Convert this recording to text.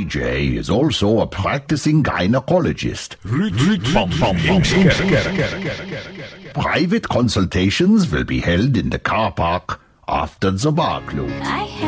DJ is also a practicing gynecologist. Private consultations will be held in the car park after the bar close.